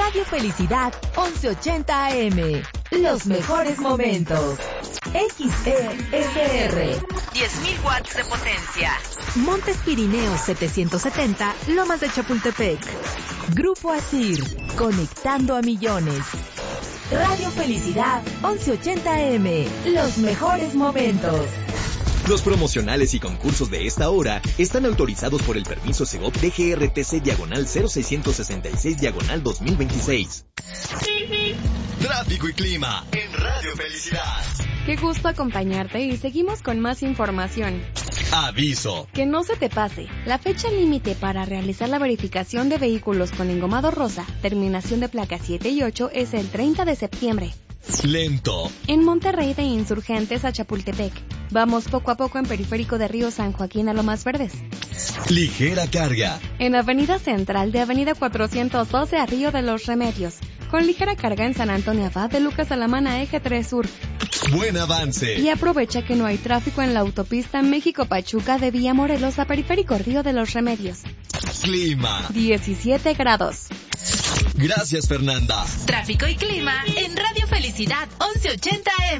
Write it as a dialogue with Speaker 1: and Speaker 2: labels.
Speaker 1: Radio Felicidad 1180 AM. Los mejores momentos. XESR.
Speaker 2: 10.000 watts de potencia.
Speaker 1: Montes Pirineos 770, Lomas de Chapultepec. Grupo Asir, conectando a millones. Radio Felicidad 1180 AM. Los mejores momentos.
Speaker 3: Los promocionales y concursos de esta hora están autorizados por el permiso Segov DGRTC/00666/2026. Tráfico y clima en Radio Felicidad.
Speaker 4: Qué gusto acompañarte y seguimos con más información.
Speaker 3: Aviso.
Speaker 4: Que no se te pase. La fecha límite para realizar la verificación de vehículos con engomado rosa, terminación de placas 7 y 8, es el 30 de septiembre.
Speaker 3: Lento.
Speaker 4: En Monterrey de Insurgentes a Chapultepec. Vamos poco a poco en Periférico de Río San Joaquín a Lomas Verdes.
Speaker 3: Ligera carga.
Speaker 4: En Avenida Central de Avenida 412 a Río de los Remedios. Con ligera carga en San Antonio Abad de Lucas Alamana Eje 3 Sur.
Speaker 3: Buen avance.
Speaker 4: Y aprovecha que no hay tráfico en la autopista México-Pachuca de Villa Morelos a Periférico Río de los Remedios.
Speaker 3: Clima.
Speaker 4: 17 grados.
Speaker 3: Gracias, Fernanda.
Speaker 2: Tráfico y clima en Radio Felicidad 1180 AM.